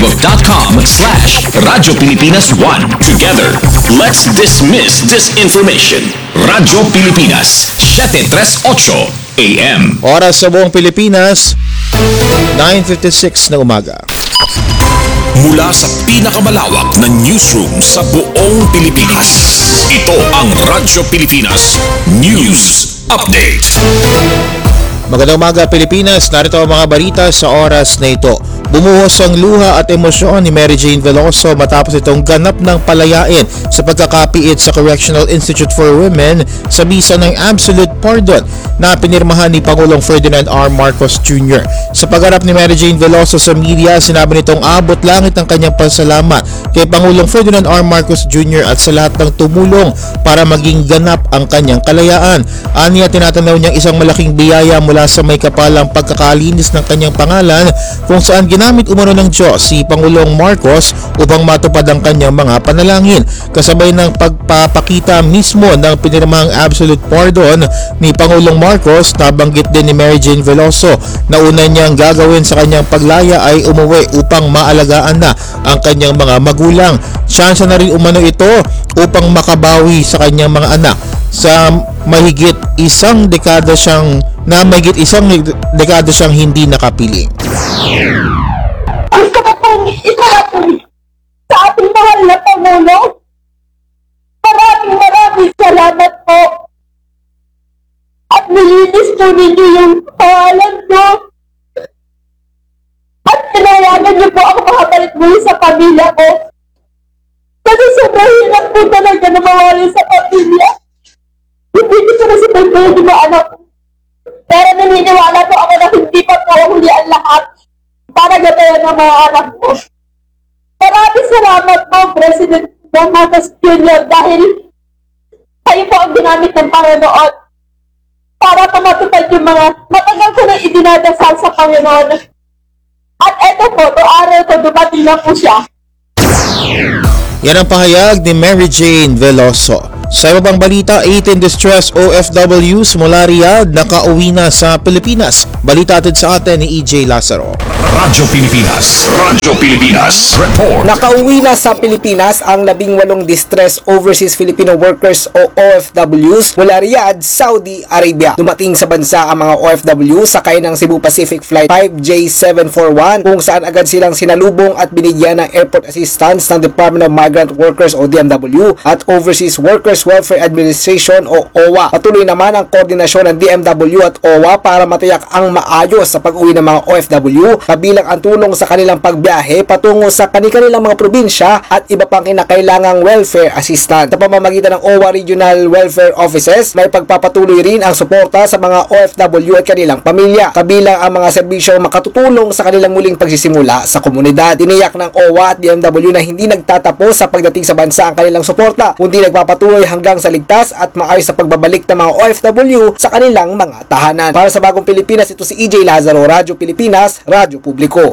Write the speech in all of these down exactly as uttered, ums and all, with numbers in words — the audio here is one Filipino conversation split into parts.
facebook.com slash Radyo Pilipinas one. Together, let's dismiss disinformation. Radyo Pilipinas, seven thirty-eight A M. Oras sa buong Pilipinas, nine fifty-six na umaga. Mula sa pinakamalawak na newsroom sa buong Pilipinas, ito ang Radyo Pilipinas News Update. Magandang umaga Pilipinas, narito ang mga balita sa oras na ito. Bumuhos ang luha at emosyon ni Mary Jane Veloso matapos itong ganap ng palayain sa pagkakapiit sa Correctional Institute for Women sa bisa ng absolute pardon na pinirmahan ni Pangulong Ferdinand R. Marcos Junior Sa pagharap ni Mary Jane Veloso sa media, sinabi nitong abot langit ang kanyang pasalamat kay Pangulong Ferdinand R. Marcos Junior at sa lahat ng tumulong para maging ganap ang kanyang kalayaan. Aniya, tinatanaw niyang isang malaking biyaya mula sa may kapalang pagkakalinis ng kanyang pangalan kung saan ginamit umano ng Diyos si Pangulong Marcos upang matupad ang kanyang mga panalangin. Kasabay ng pagpapakita mismo ng pinirmahang absolute pardon ni Pangulong Marcos, nabanggit din ni Mary Jane Veloso na una niyang gagawin sa kanyang paglaya ay umuwi upang maalagaan na ang kanyang mga magulang. Tsansa na rin umano ito upang makabawi sa kanyang mga anak sa mahigit isang dekada siyang na mahigit isang dekada siyang hindi nakapiling. Gusto ko pong itarapin sa ating mahal na Pangulo. Maraming maraming salamat po. At nilinis po ninyo yung pangalan ko. At pinayagan niyo po ako makabalik muli sa pamilya ko. Kasi sobrang hirap po talaga na mawali sa pamilya. Hindi ko sa nasipin ko yung mga anak ko. Pero naniniwala po ako na hindi pa po huli ang lahat para gatayan ng mga anak ko. Maraming salamat po, President Marcos Junior dahil kayo po ang ginamit ng Panginoon para pumatupad yung mga matagal ko na idinadasal sa Panginoon. At eto po, to araw ko, dumating na po siya. Yan ang pahayag ni Mary Jane Veloso. Sa iba pang balita, eighteen distressed O F Ws mula Riyadh nakauwi na sa Pilipinas. Balita atin sa atin ni E J Lazaro. Radyo Pilipinas, Radyo Pilipinas Report. Nakauwi na sa Pilipinas ang labing walong distressed overseas Filipino workers o O F Ws mula Riyadh, Saudi Arabia. Dumating sa bansa ang mga O F W sakay ng Cebu Pacific Flight five J seven forty-one kung saan agad silang sinalubong at binigyan ng airport assistance ng Department of Migrant Workers o D M W at Overseas Workers Welfare Administration o O W A. Patuloy naman ang koordinasyon ng D M W at O W A para matiyak ang maayos sa pag-uwi ng mga O F W, kabilang ang tulong sa kanilang pagbiyahe patungo sa kanilang mga probinsya at iba pang kinakailangang welfare assistance. Sa pamamagitan ng O W A Regional Welfare Offices, may pagpapatuloy rin ang suporta sa mga O F W at kanilang pamilya, kabilang ang mga serbisyo makatutulong sa kanilang muling pagsisimula sa komunidad. Tiniyak ng O W A at D M W na hindi nagtatapos sa pagdating sa bansa ang kanilang suporta, kundi nagpapatuloy hanggang sa ligtas at maayos sa pagbabalik ng mga O F W sa kanilang mga tahanan. Para sa Bagong Pilipinas, ito si E J Lazaro, Radyo Pilipinas, Radyo Publiko.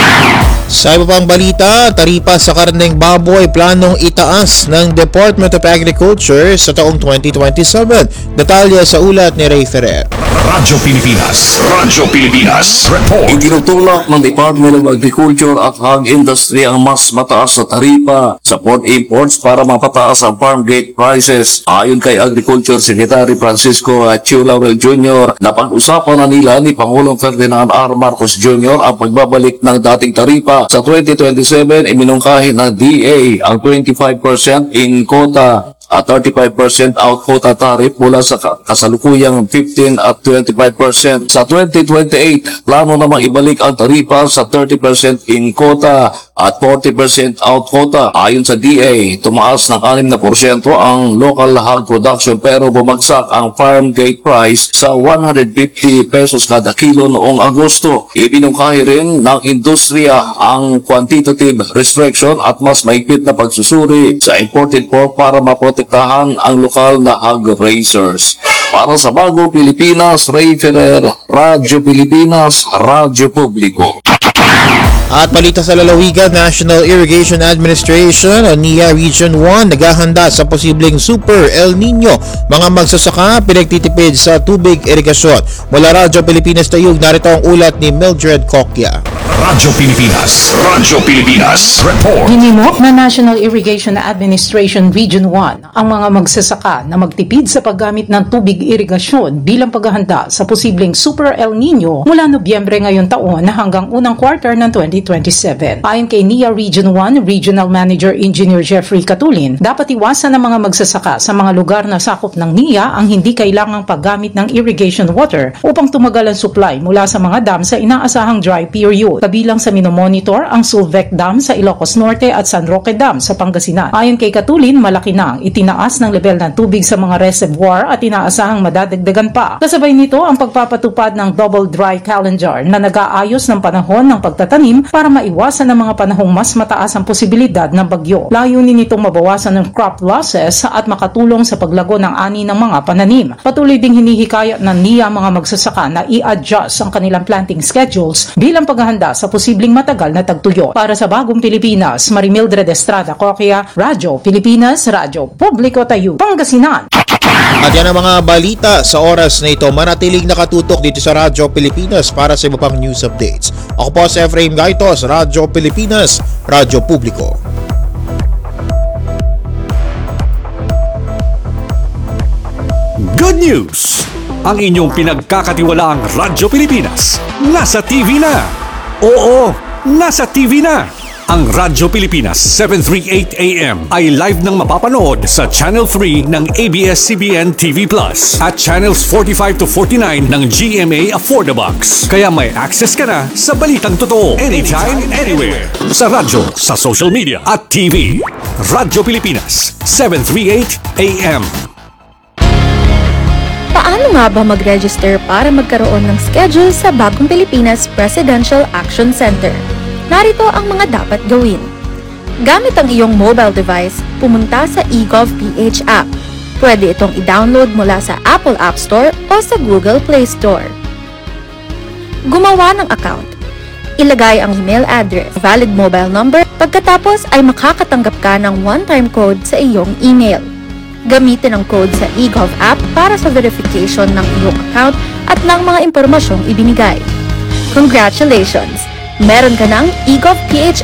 Sa iba pang balita, taripa sa karneng baboy planong itaas ng Department of Agriculture sa taong twenty twenty-seven. Detalye sa ulat ni Ray Ferrer. Radyo Pilipinas, Radyo Pilipinas Report. Itinutulak ng Department of Agriculture at Hog Industry ang mas mataas na taripa sa pork imports para mapataas ang farm gate prices. Ayon kay Agriculture Secretary Francisco Chu Laurel Junior, napag-usapan na nila ni Pangulong Ferdinand R. Marcos Junior ang pagbabalik ng dating taripa. Sa twenty twenty-seven, iminungkahi ng D A ang twenty-five percent in quota at thirty-five percent out quota tariff mula sa kasalukuyang fifteen at twenty-five percent. Sa twenty twenty-eight, plano namang ibalik ang taripa sa thirty percent in quota at forty percent out quota. Ayon sa D A, tumaas ng six na porsyento ang local hog production pero bumagsak ang farm gate price sa one hundred fifty pesos kada kilo noong Agosto. Ibinungkahi rin ng industriya ang quantitative restriction at mas maigpit na pagsusuri sa imported pork para maprotektahan ang lokal na hog raisers. Para sa Bagong Pilipinas, Ray Ferrer, Radyo Pilipinas, Radyo Publiko. At balita sa lalawigan, National Irrigation Administration o N I A Region one naghahanda sa posibleng Super El Nino. Mga magsasaka pinagtitipid sa tubig irigasyon. Mula Radyo Pilipinas Tayug, narito ang ulat ni Mildred Kokya. Radyo Pilipinas. Radyo Pilipinas. Report. Hinimok na National Irrigation Administration Region one ang mga magsasaka na magtipid sa paggamit ng tubig irigasyon bilang paghahanda sa posibleng Super El Nino mula Nobyembre ngayon taon hanggang unang quarter ng twenty twenty-seven. Ayon kay N I A Region one Regional Manager Engineer Jeffrey Catulin, dapat iwasan ng mga magsasaka sa mga lugar na sakop ng N I A ang hindi kailangang paggamit ng irrigation water upang tumagal ang supply mula sa mga dam sa inaasahang dry period. Kabilang sa minomonitor ang Sulvec Dam sa Ilocos Norte at San Roque Dam sa Pangasinan. Ayon kay Catulin, malaki na ang itinaas ng level ng tubig sa mga reservoir at inaasahang madadagdagan pa. Kasabay nito ang pagpapatupad ng double dry calendar na nag-aayos ng panahon ng pagtatanim para maiwasan ang mga panahong mas mataas ang posibilidad ng bagyo. Layunin nitong mabawasan ng crop losses at makatulong sa paglago ng ani ng mga pananim. Patuloy ding hinihikayat ng N I A mga magsasaka na i-adjust ang kanilang planting schedules bilang paghahanda sa posibleng matagal na tagtuyo. Para sa Bagong Pilipinas, Marimildred Estrada Coquia, Radyo Pilipinas, Radyo Publiko Tayo, Pangasinan. At yan ang mga balita sa oras na ito. Manatiling nakatutok dito sa Radyo Pilipinas para sa iba pang news updates. Ako po si Efraim Gaitos, Radyo Pilipinas, Radyo Publiko. Good news! Ang inyong pinagkakatiwalaang Radyo Pilipinas nasa T V na. Oo, nasa T V na. Ang Radyo Pilipinas seven thirty-eight A M ay live nang mapapanood sa Channel three ng A B S C B N T V Plus at Channels forty-five to forty-nine ng G M A Affordabox. Kaya may access ka na sa balitang totoo anytime, anywhere. Sa radyo, sa social media at T V. Radyo Pilipinas seven thirty-eight A M. Paano nga ba mag-register para magkaroon ng schedule sa Bagong Pilipinas Presidential Action Center? Narito ang mga dapat gawin. Gamit ang iyong mobile device, pumunta sa eGovPH app. Pwede itong i-download mula sa Apple App Store o sa Google Play Store. Gumawa ng account. Ilagay ang email address, valid mobile number, pagkatapos ay makakatanggap ka ng one-time code sa iyong email. Gamitin ang code sa eGov app para sa verification ng iyong account at ng mga impormasyong ibinigay. Congratulations! Meron ka ng eGovPH